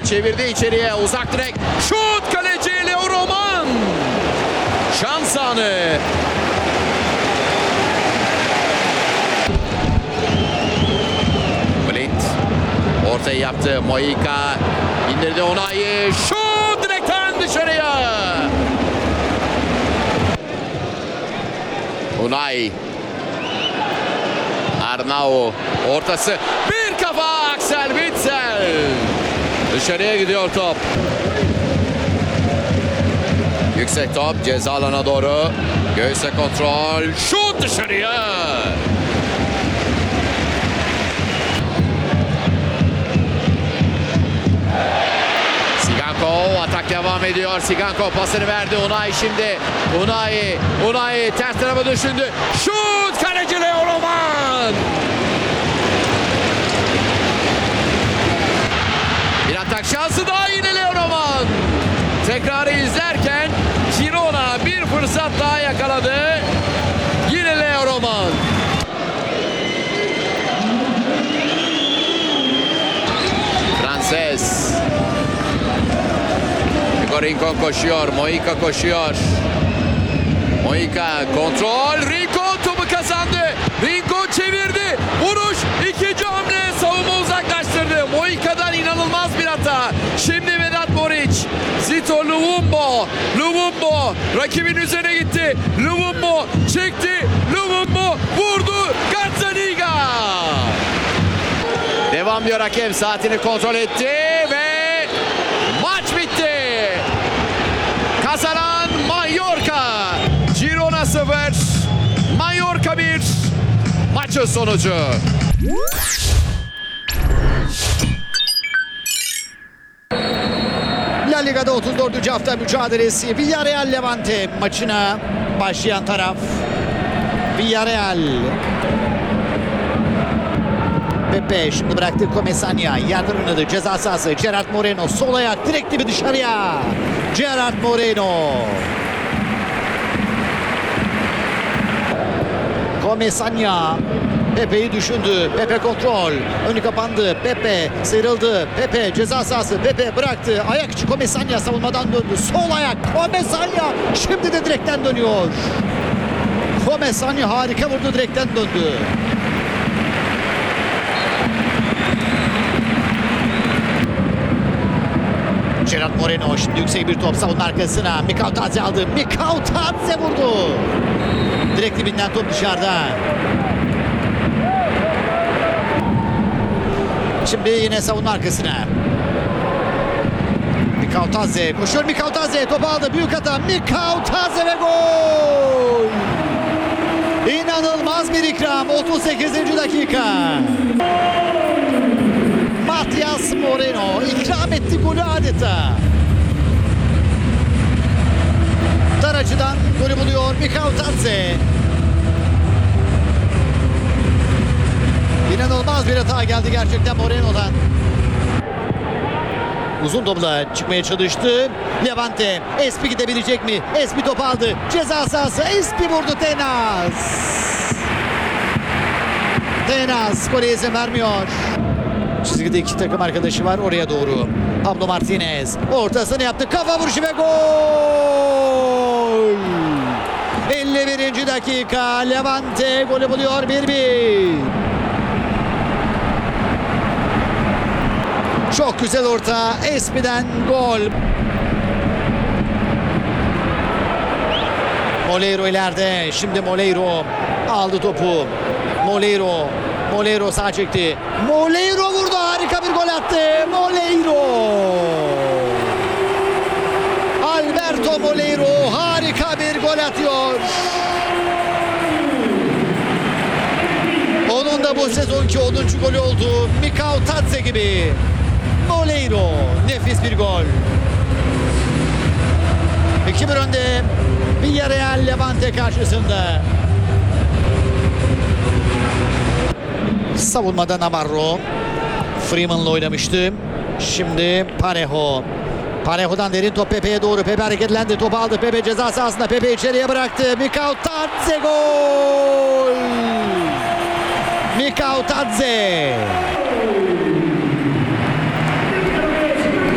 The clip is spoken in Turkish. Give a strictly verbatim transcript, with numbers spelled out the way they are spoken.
çevirdi içeriye, uzak direk. Şut, kaleci Leo Roman. Şans anı. Blind ortayı yaptı. Moika indirdi Unai'yi. Şut direkten dışarıya. Unai. Arnau ortası. Bir kafa Axel Witsel. Dışarıya gidiyor top. Yüksek top ceza alanına doğru. Göğüse kontrol. Şut dışarıya. Siganko atak devam ediyor. Siganko pasını verdi. Unai şimdi. Unai. Unai ters tarafa düşündü. Şut, kaleci Leo Roman. Bir atak şansı daha yine Leo Roman. Tekrarı izlerken Girona bir fırsat daha yakaladı. Yine Leo Roman. Frances. Rincon koşuyor. Moika koşuyor. Moika kontrol. Rincon topu kazandı. Rincon çevirdi. Vuruş. İkinci hamle. Savunma uzaklaştırdı. Moika'dan inanılmaz bir hata. Şimdi Vedat Moric. Zito Luvumbo. Luvumbo. Rakibin üzerine gitti. Luvumbo çekti. Luvumbo vurdu. Gazzaniga. Devam diyor hakem. Saatini kontrol etti ve maç bitti. Kazanan Mallorca. Girona sıfır. Mallorca bir. Maçın sonucu. La Liga'da otuz dördüncü hafta mücadelesi. Villarreal Levante maçına başlayan taraf. Villarreal. Pepe şimdi bıraktı Comesaña. Yerden oynadı. Ceza sahası. Gerard Moreno. Sol ayak. Direkt bir dışarıya. Gerard Moreno. Comesaña. Pepe'yi düşündü. Pepe kontrol. Önü kapandı. Pepe sıyrıldı. Pepe ceza sahası. Pepe bıraktı. Ayak içi Comesaña savunmadan döndü. Sol ayak. Comesaña. Şimdi de direkten dönüyor. Comesaña harika vurdu. Direkten döndü. Gerard Moreno şimdi yüksek bir top savunma arkasına. Mikautadze aldı. Mikautadze vurdu. Direkt dibinden top dışarıda. Şimdi yine savunma arkasına. Mikautadze koşuyor. Mikautadze topu aldı. Büyük hata. Mikautadze ve gol. İnanılmaz bir ikram. otuz sekizinci dakika. Matias Moreno ikram etti golü adeta. Dar açıdan golü buluyor Mikautadze. İnanılmaz bir hata geldi gerçekten Moreno'dan. Uzun topla çıkmaya çalıştı. Levante. Espi gidebilecek mi? Espi topu aldı. Ceza sahası. Espi vurdu. Tenas. Tenas gole izin vermiyor. Çizgide iki takım arkadaşı var oraya doğru. Pablo Martinez ortasını yaptı. Kafa vuruşu ve gol. elli birinci dakika. Levante golü buluyor bir bir. Çok güzel orta. Espi'den gol. Moleiro ileride. Şimdi Moleiro aldı topu. Moleiro. Moleiro sağ çekti. Moleiro vurdu. Harika bir gol attı. Moleiro. Alberto Moleiro harika bir gol atıyor. Onun da bu sezonki onuncu golü oldu. Mikautadze gibi. Moleiro. Nefis bir gol. iki bir önde. Villarreal Levante karşısında. Savunmada Navarro. Freeman'la oynamıştı. Şimdi Parejo. Parejo'dan derin top Pepe'ye doğru. Pepe hareketlendi. Topu aldı. Pepe ceza sahasında. Pepe içeriye bıraktı. Mikautadze gol. Mikautadze.